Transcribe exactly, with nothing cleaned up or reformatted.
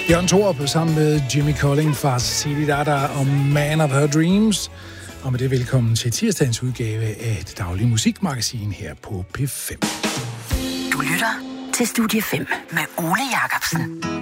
Jørgen Thorup sammen med Jimmy Collin fra City Dada og Man of Her Dreams. Og med det velkommen til tirsdagens udgave af det daglige musikmagasin her på P fem. Du lytter til Studie fem med Ole Jacobsen.